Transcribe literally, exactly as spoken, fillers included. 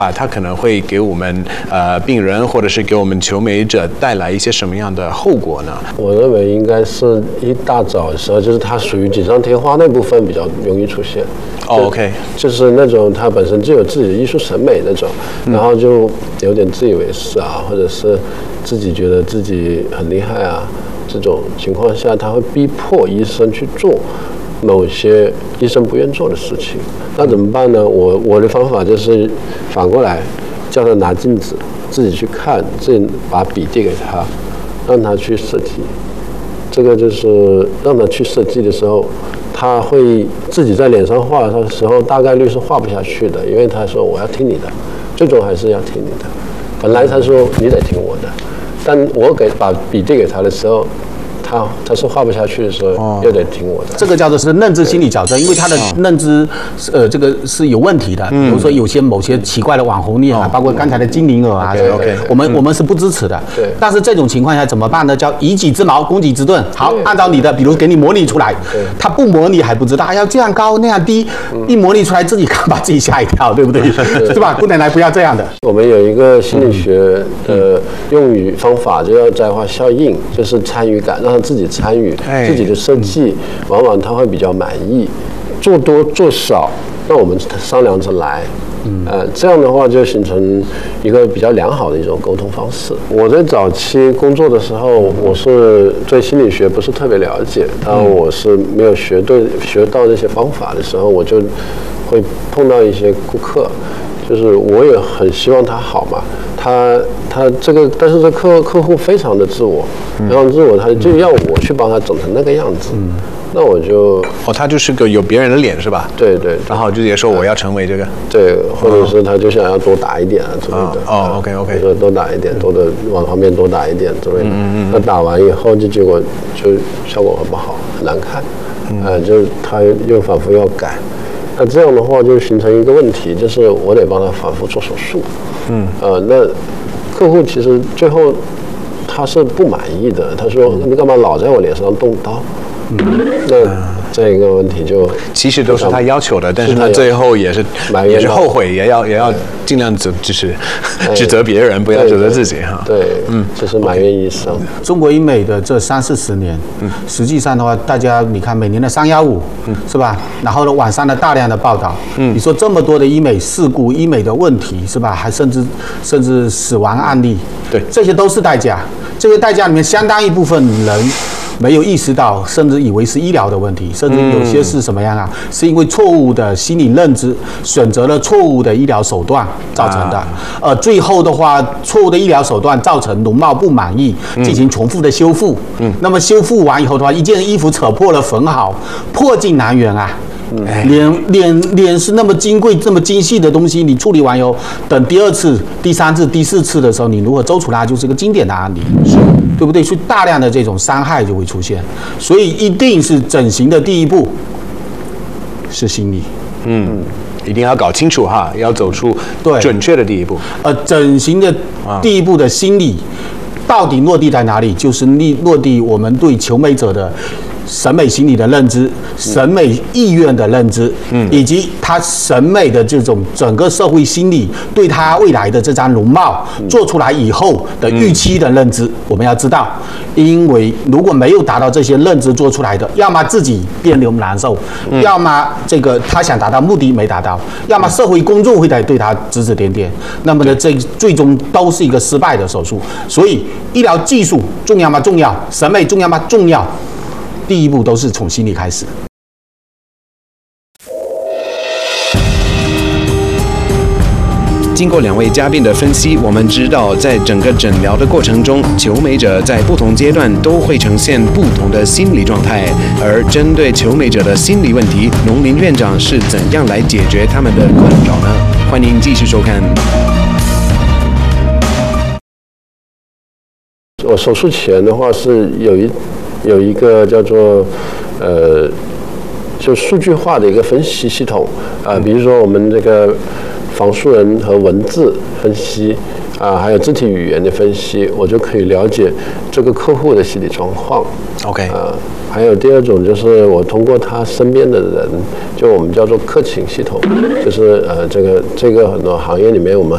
啊，它可能会给我们呃病人或者是给我们求美者带来一些什么样的后果呢？ 我认为应该是一大早的时候，就是它属于锦上添花那部分比较容易出现。 哦 ，OK， 就是那种他本身就有自己的艺术审美那种，然后就有点自以为是啊，或者是自己觉得自己很厉害啊，这种情况下，他会逼迫医生去做某些医生不愿做的事情。那怎么办呢？我我的方法就是反过来，叫他拿镜子，自己去看，自己把笔递给他，让他去设计。这个就是让他去设计的时候，他会自己在脸上画的时候，大概率是画不下去的，因为他说我要听你的，最终还是要听你的。本来他说你得听我的，但我给把笔递给他的时候，他他是画不下去的时候，哦、又得听我的。 这个叫做是认知心理矫正，因为他的认知，呃，这个是有问题的。嗯、比如说有些某些奇怪的网红脸啊，哦、包括刚才的精灵耳啊， okay, okay, 我们、嗯、我们是不支持的。 对。 但是这种情况下怎么办呢？叫以己之矛攻己之盾。好，按照你的，比如给你模拟出来，他不模拟还不知道，哎要这样高那样低，嗯、一模拟出来自己看把自己吓一跳，对不对？是吧？不能来不要这样的。 我们有一个心理学的用语方法，就叫摘花效应，就是参与感，让他自己参与。自己的设计，往往他会比较满意。做多做少，那我们商量着来。嗯，呃，这样的话就形成一个比较良好的一种沟通方式。我在早期工作的时候，我是对心理学不是特别了解，当我是没有学对学到这些方法的时候，我就会碰到一些顾客，就是我也很希望他好嘛。他他这个，但是这客客户非常的自我，非常自我，他就要我去帮他整成那个样子。嗯，那我就哦，他就是个有别人的脸是吧？ 对对。 然后就直接说我要成为这个。 对，或者是他就想要多打一点啊之类的。 哦 ，OK OK。 说多打一点，多的往旁边多打一点之类的。嗯嗯。那打完以后，就结果就效果很不好，很难看。嗯。呃，就是他又反复要改。那这样的话就形成一个问题，就是我得帮他反复做手术。嗯，呃，那客户其实最后他是不满意的，他说你干嘛老在我脸上动刀？嗯，那这个问题就其实都是他要求的，但是他最后也是也是后悔，也要也要尽量指就是指责别人，不要指责自己哈。 对，嗯，就是埋怨医生。 中国医美的这三四十年，嗯，实际上的话，大家你看每年的三幺五，嗯，是吧？然后呢，网上的大量的报道，嗯，你说这么多的医美事故、医美的问题，是吧？还甚至甚至死亡案例， 对， 这些都是代价。这些代价里面，相当一部分人没有意识到，甚至以为是医疗的问题，甚至有些是什么样啊？嗯、是因为错误的心理认知，选择了错误的医疗手段造成的。啊、呃，最后的话，错误的医疗手段造成容貌不满意，嗯、进行重复的修复。嗯，那么修复完以后的话，一件衣服扯破了缝好，破镜难圆啊。嗯、脸脸脸是那么金贵、这么精细的东西，你处理完以后，等第二次、第三次、第四次的时候，你如何揪出来，就是一个经典的案例，是，对不对？所以大量的这种伤害就会出现，所以一定是整形的第一步是心理， 嗯，一定要搞清楚哈，要走出准确的第一步。 呃，整形的第一步的心理到底落地在哪里？就是落落地我们对求美者的审美心理的认知、审美意愿的认知，嗯，以及他审美的这种整个社会心理对他未来的这张容貌做出来以后的预期的认知，我们要知道，因为如果没有达到这些认知做出来的，要么自己别扭难受，要么这个他想达到目的没达到，要么社会公众会在对他指指点点，那么呢，这最终都是一个失败的手术。所以，医疗技术重要吗？重要。审美重要吗？重要。第一步都是从心理开始。 经过两位嘉宾的分析，我们知道，在整个诊疗的过程中，求美者在不同阶段都会呈现不同的心理状态。而针对求美者的心理问题，农林院长是怎样来解决他们的困扰呢？欢迎继续收看。 我手术前的话是有一有一个叫做呃，就数据化的一个分析系统啊、呃，比如说我们这个仿素人和文字分析啊、呃，还有肢体语言的分析，我就可以了解这个客户的心理状况。 OK 啊、呃，还有第二种就是我通过他身边的人，就我们叫做客情系统，就是呃这个这个很多行业里面我们